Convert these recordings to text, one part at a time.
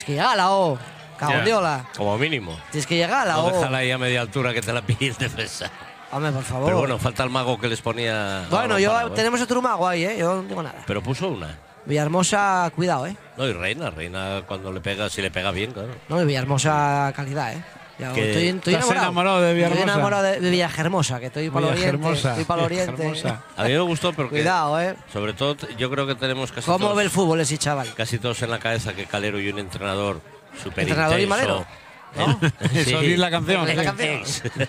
que llegar a la O, Cabondiola. Como mínimo. Tienes que llegar a la No O. déjala ahí a media altura que te la pille el defensa. Hombre, por favor. Pero bueno, falta el mago que les ponía. Bueno, parado, tenemos otro mago ahí, yo no digo nada. Pero puso una. Villahermosa, cuidado, No, y Reina cuando le pega, si le pega bien, claro. No, Villahermosa, calidad, Ya, Que estoy enamorado de Villahermosa. Estoy enamorado de Villahermosa, que estoy para el oriente. Estoy para el oriente. A mí me gustó porque. Cuidado, Sobre todo, yo creo que tenemos casi ¿Cómo todos, ve el fútbol ese chaval? Casi todos en la cabeza que Calero y un entrenador súper ¿Entrenador intenso. y Malero? ¿No? Eso es la canción. Es la canción.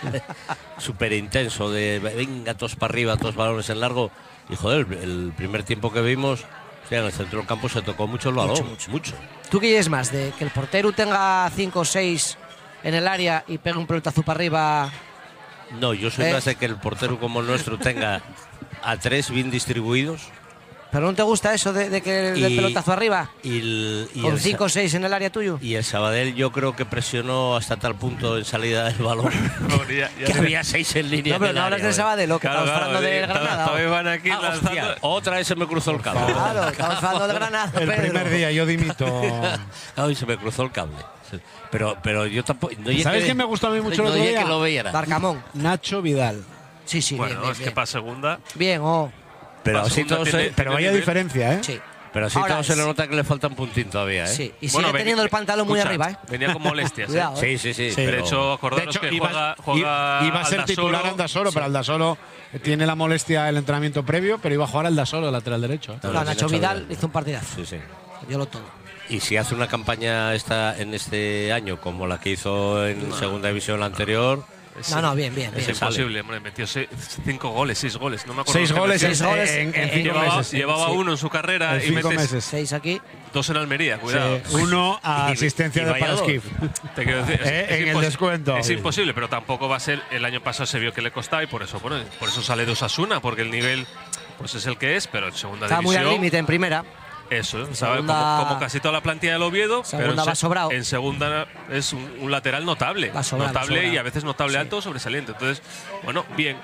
Súper intenso, de venga, todos para arriba, todos balones en largo. Y joder, el primer tiempo que vimos, en el centro del campo se tocó mucho el balón. Mucho. ¿Tú qué es más? ¿De que el portero tenga 5 o 6 en el área y pegue un pelotazo para arriba? No, yo soy más de que el portero como el nuestro tenga a 3 bien distribuidos. ¿Pero no te gusta eso de que el pelotazo arriba? Con 5 o 6 en el área tuyo. Y el Sabadell yo creo que presionó hasta tal punto en salida del balón que había 6 en línea. No, pero no hablas del Sabadell, lo que estamos hablando del Granada. Todavía van aquí hostia, otra vez se me cruzó el cable. Claro, estamos hablando del Granada. El primer día yo dimito. Ay, se me cruzó el cable. Pero yo tampoco. No ¿Sabes quién me gustó a mí mucho el otro día? Que lo viera. Darcamón. Nacho Vidal. Sí, Bueno, bien, es que para segunda. Bien, Pero así todos pero vaya diferencia, Sí. Pero así Ahora todo se le nota que le falta un puntín todavía, Sí, y sigue teniendo el pantalón muy arriba, Venía con molestias, Cuidado, Sí. De hecho, acordaros que iba juega a ser titular Aldasoro, pero Aldasoro tiene la molestia del entrenamiento previo, pero iba a jugar Aldasoro, lateral derecho. Nacho Vidal hizo un partidazo. Sí. Dio todo. Y si hace una campaña en este año como la que hizo en segunda división la anterior. Bien. Es imposible, hombre. Metió 5 goles, 6 goles. No me acuerdo. 6 goles en 5 meses. Llevaba uno en su carrera y metes 6 aquí. 2 en Almería, cuidado. Sí. 1 a asistencia de Paraskif. Te quiero decir, en el descuento. Es imposible, pero tampoco va a ser. El año pasado se vio que le costaba y por eso sale de Osasuna, porque el nivel pues es el que es, pero en segunda Está división. muy al límite en primera. Eso, ¿sabes? Como casi toda la plantilla del Oviedo, pero en segunda es un lateral notable. Notable y a veces notable alto, sobresaliente. Entonces, bueno, bien.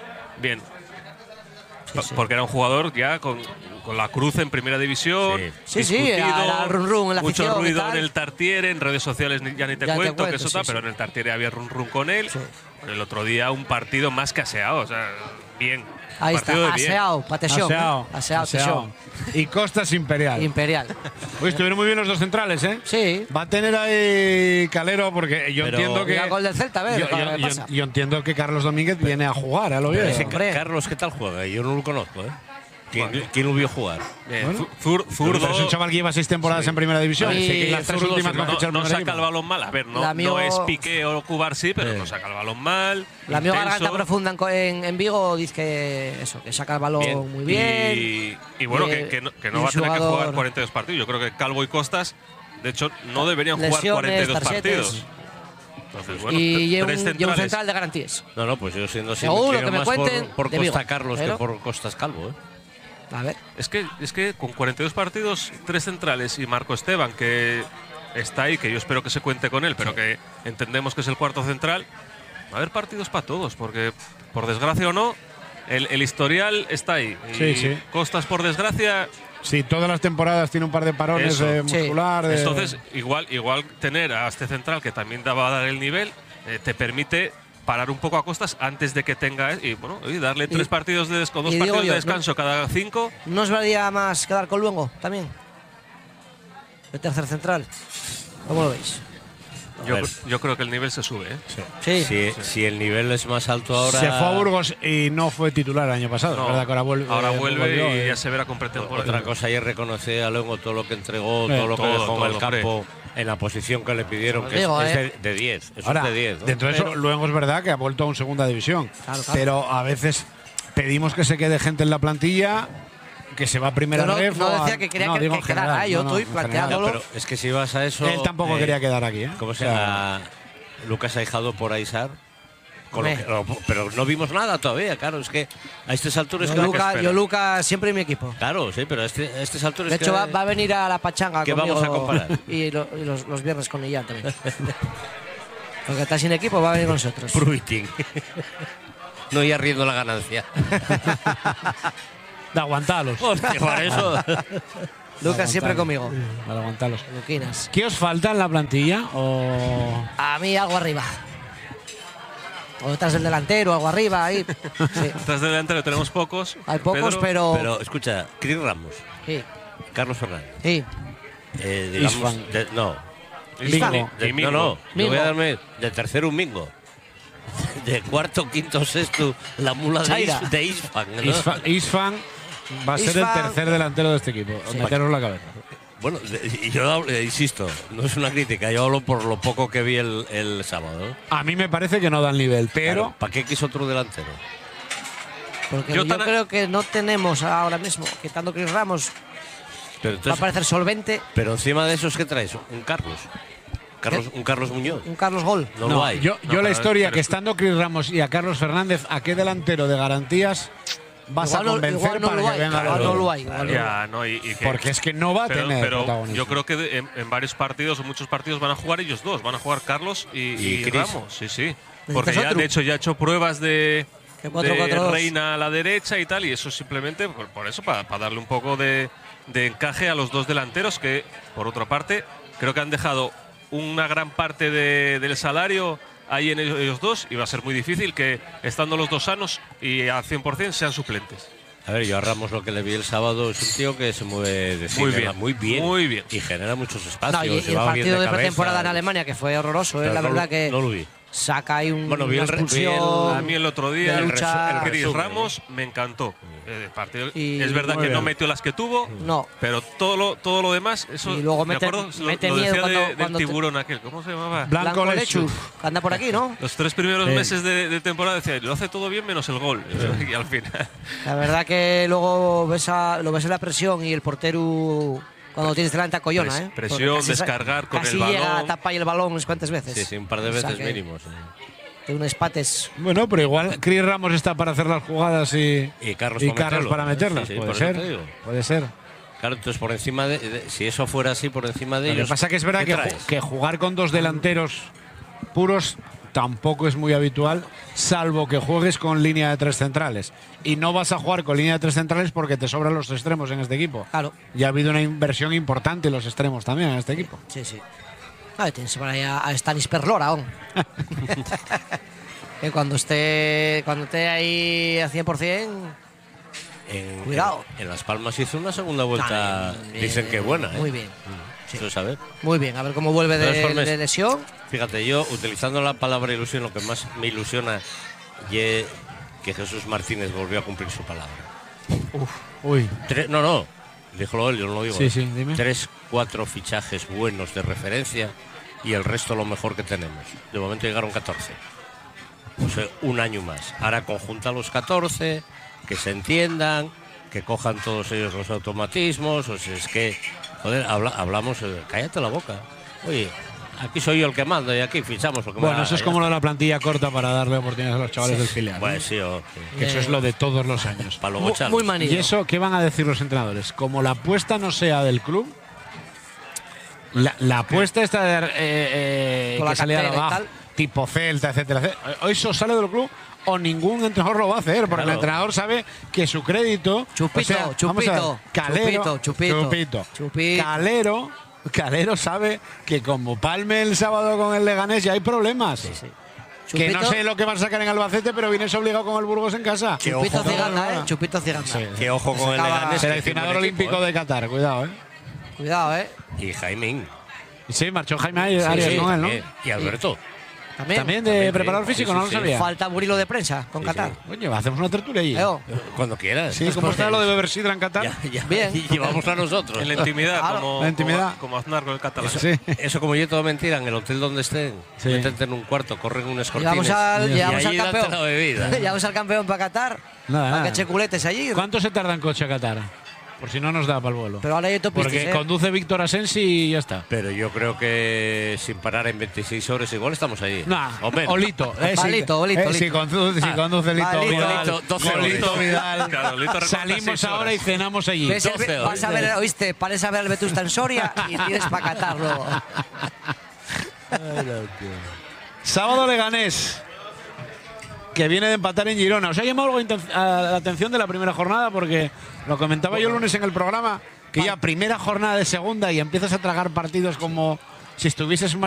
Porque era un jugador ya con la cruz en primera división. Era run en la mucho afición ruido en el Tartiere, en redes sociales ya ni te cuento que eso está, pero en el Tartiere había run con él. El otro día un partido más que aseado, o sea, bien. Ahí está, aseado, patesión. Aseado. Y Costas Imperial. Pues estuvieron muy bien los dos centrales, Sí. Va a tener ahí Calero, porque yo entiendo que. El gol del Celta, yo entiendo que Carlos Domínguez viene a jugar a lo bien. Carlos, ¿qué tal juega? Yo no lo conozco, ¿Quién lo vio jugar? Zurdo. Es un chaval que lleva 6 temporadas en primera división. Las 3 últimas no saca el balón mal. A ver, no es Piqué o Cubar, sí, pero no saca el balón mal. La mío Garganta Profunda en Vigo dice que saca el balón muy bien. Y bueno, que no va a tener que jugar 42 partidos. Yo creo que Calvo y Costas, de hecho, no deberían jugar 42 partidos. Entonces, bueno, y un central de garantías. No, pues yo siendo seguro que me cuenten por Costa Carlos que por Costas Calvo, A ver. Es que con 42 partidos, 3 centrales y Marco Esteban, que está ahí, que yo espero que se cuente con él, pero que entendemos que es el cuarto central, va a haber partidos para todos, porque por desgracia o no, el historial está ahí. Y Costas, por desgracia. Sí, todas las temporadas tiene un par de parones muscular. Entonces, igual tener a este central que también va a dar el nivel, te permite parar un poco a Costas antes de que tenga y darle 3 partidos de 2 partidos de descanso cada 5. ¿No os valía más quedar con Luengo también? El tercer central. ¿Cómo lo veis? Yo creo que el nivel se sube, Si el nivel es más alto ahora. Se fue a Burgos y no fue titular el año pasado. ¿Verdad que ahora vuelve y ya se verá con pretemporada. Otra cosa, ayer reconoce a Luengo todo lo que entregó, todo lo que dejó en el campo. En la posición que le pidieron, que es de 10. Ahora, de 10, ¿no? Dentro de eso, luego es verdad que ha vuelto a un segunda división. Claro. Pero a veces pedimos que se quede gente en la plantilla, que se va a primera ref. No decía que quería que quedara, yo estoy planteándolo. Pero es que si vas a eso. Él tampoco quería quedar aquí, ¿Cómo se llama? Lucas Aijado por Aisar. Pero no vimos nada todavía, claro, es que a estas alturas. Yo, Lucas, siempre en mi equipo. Claro, sí, pero a estas alturas. De hecho, va a venir a la pachanga que conmigo, vamos a comparar. Y los viernes con Illán también. Porque está sin equipo, va a venir con nosotros. Fruiting. No ir riendo la ganancia. De aguantarlos. Hostia, por eso. Lucas siempre conmigo. Para aguantarlos. Luquinas. ¿Qué os falta en la plantilla? O... A mí algo arriba. O detrás del delantero, algo arriba, ahí. Sí. Tras del delantero tenemos pocos. Hay pocos, Pedro, Pero escucha, Chris Ramos, Sí, Carlos Fernández. sí. Digamos, Isfan. no. Bingo. Y Mingo. No, yo Mingo. voy a darme de tercero un Mingo. De cuarto, quinto, sexto, la mula Chaira. de Isfan. ¿no? Isfan va a ser el Isfan. tercer delantero de este equipo. Meteros la cabeza. Bueno, y yo insisto, no es una crítica, yo hablo por lo poco que vi el sábado. ¿no? A mí me parece que no da el nivel, pero Claro, ¿para qué quiso otro delantero? Porque Yo yo tan- creo que no tenemos ahora mismo, quitando Chris Ramos, Pero, va a entonces, parecer solvente pero encima de eso, ¿qué traes? Un Carlos. Un Carlos Muñoz. un Carlos Gol. No, lo hay. yo No, la pero- historia pero- que estando Chris Ramos y a Carlos Fernández, ¿a qué delantero de garantías vas Igual a no- convencer igual no para lo que hay, venga igual el no gol? lo hay, igual no lo hay. Ya, no, y que- Porque es que no va a tener pero protagonismo. yo creo que en varios partidos o muchos partidos van a jugar ellos dos. Van a jugar Carlos y Chris. Ramos. Sí, sí. Porque Necesitas ya, otro. de hecho, ya ha hecho pruebas de 4-4-2. Reina a la derecha y tal. Y eso simplemente por eso, para darle un poco de encaje a los dos delanteros que, por otra parte, creo que han dejado una gran parte del salario ahí en ellos dos. Y va a ser muy difícil que, estando los dos sanos y al 100%, sean suplentes. A ver, yo a Ramos lo que le vi el sábado es un tío que se mueve de cine, muy bien. Muy bien. Y genera muchos espacios. No, y se el va bien partido de cabeza. pretemporada en Alemania, que fue horroroso, Pero la no verdad lo- que no lo vi. saca ahí Bueno, vi una el re- vi el- expulsión. A mí el otro día de el lucha. Chris resumen, Ramos me encantó. El partido, Y- es verdad Muy que no bien. metió las que tuvo, No. pero todo lo demás, eso Y luego me mete- acuerdo, mete lo miedo decía cuando- del cuando te- tiburón aquel, ¿cómo se llamaba? Blanco Lechu. que anda por aquí, ¿no? Los 3 primeros Sí. meses de temporada decía, lo hace todo bien menos el gol. Y al final. La verdad que luego lo ves en la presión y el portero cuando tienes delante a collona, ¿eh? Presión, Porque casi descargar con casi el llega a balón. tapar el balón unas cuantas veces. Sí, sí, un par de O sea veces que mínimos. de unos pates. Bueno, pero igual Chris Ramos está para hacer las jugadas y Carlos para meterlas. Sí, sí, puede por eso ser. te digo. Puede ser. Claro, entonces por encima si eso fuera así, por encima de Lo que ellos. pasa es que es verdad ¿qué que, traes? que jugar con dos delanteros puros tampoco es muy habitual, salvo que juegues con línea de tres centrales. Y no vas a jugar con línea de tres centrales porque te sobran los extremos en este equipo. Claro. Y ha habido una inversión importante en los extremos también en este equipo. Sí, sí. Tienes por ahí a Stanis Perlora aún. Que cuando esté ahí al 100%. Cuidado. En Las Palmas hizo una segunda vuelta, Bien, dicen que buena. Muy bien. Sí. Eso es saber. Muy bien, a ver cómo vuelve De todas de formas, lesión. Fíjate, yo utilizando la palabra ilusión, lo que más me ilusiona es que Jesús Martínez volvió a cumplir su palabra. Uy. No, díjolo él, yo no lo digo. Sí, sí, dime. 3, 4 fichajes buenos de referencia y el resto lo mejor que tenemos. De momento llegaron 14. O sea, un año más. Ahora conjunta los 14, que se entiendan, que cojan todos ellos los automatismos. O sea, es que, joder, hablamos, cállate la boca. Oye, aquí soy yo el que mando y aquí fichamos lo que me Bueno, da eso es la como gana. lo de la plantilla corta para darle oportunidades a los chavales del filial. ¿no? Pues sí, Que eso es lo de todos los años. para luego Muy echarlos. manillo. ¿Y eso qué van a decir los entrenadores? Como la apuesta no sea del club, la apuesta esta de Con la que salía de cantera y abajo, tal. tipo Celta, etcétera, etcétera, ¿o eso sale del club o ningún entrenador lo va a hacer? Porque el Claro. entrenador sabe que su crédito… Chupito, vamos a ver, chupito, Calero, chupito. Calero sabe que como palme el sábado con el Leganés ya hay problemas. Sí, sí. Que no Chupito- sé lo que van a sacar en Albacete, pero vienes obligado con el Burgos en casa. Que Chupito ojo, Ciganda, Chupito Ciganda. Sí. Que ojo con el Acaba- Leganés. Seleccionador olímpico de Qatar, cuidado, Cuidado, Y Jaime. Sí, marchó Jaime Arias Sí, con él, ¿no? también. Y Alberto. También de También, preparador sí, físico, sí, no lo sí. sabía. Falta burilo de prensa con Sí, Qatar. sí. Oye, hacemos una tertulia allí. Eo, Cuando quieras. Sí, ¿cómo está lo de beber sidra en Qatar? Ya, Bien. Y llevamos a nosotros. En la intimidad, Claro. como, La intimidad. como Aznar con el catalán. Sí. Eso como yo todo mentira, en el hotel donde estén, Sí. métete en un cuarto, corren unas cortinas. Llevamos al, y llevamos al allí date campeón. la bebida. Llevamos al campeón para Qatar. Nada, Para nada. que eche culetes allí. ¿Cuánto se tarda en coche a Qatar? Por si no nos da para el vuelo. Pero ahora hay autopistas, Porque conduce Víctor Asensi y ya está. Pero yo creo que sin parar en 26 horas igual estamos ahí. Nah, O menos. Olito. Olito, Olito. Si conduce Lito Vale, Vidal. Olito, 12 Olito horas. Vidal. Claro, Olito recorta Salimos 6 ahora horas. y cenamos allí. ¿Ves el- 12 vas a ver, oíste, pares a ver al Vetusta en Soria y tienes para Qatar luego. Sábado Leganés, que viene de empatar en Girona. ¿Os ha llamado algo a la atención de la primera jornada? Porque lo comentaba yo el lunes en el programa, Que ya primera jornada de segunda y empiezas a tragar partidos como si estuvieses